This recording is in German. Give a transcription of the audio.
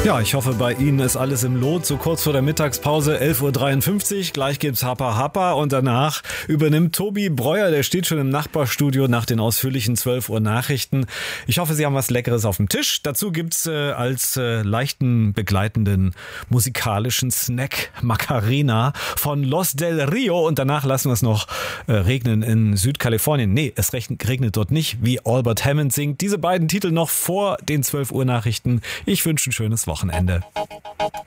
Ja, ich hoffe, bei Ihnen ist alles im Lot. So kurz vor der Mittagspause, 11.53 Uhr. Gleich gibt's Happa Happa und danach übernimmt Tobi Breuer. Der steht schon im Nachbarstudio nach den ausführlichen 12 Uhr Nachrichten. Ich hoffe, Sie haben was Leckeres auf dem Tisch. Dazu gibt's als leichten begleitenden musikalischen Snack Macarena von Los del Rio. Und danach lassen wir es noch regnen in Südkalifornien. Nee, es regnet dort nicht, wie Albert Hammond singt. Diese beiden Titel noch vor den 12 Uhr Nachrichten. Ich wünsche ein schönes Wochenende.